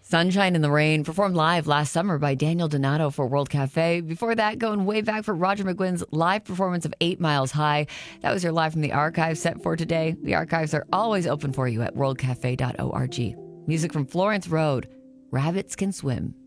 Sunshine in the Rain, performed live last summer by Daniel Donato for World Cafe. Before that, going way back for Roger McGuinn's live performance of 8 Miles High. That was your Live from the Archive set for today. The archives are always open for you at worldcafe.org. Music from Florence Road, Rabbits Can Swim.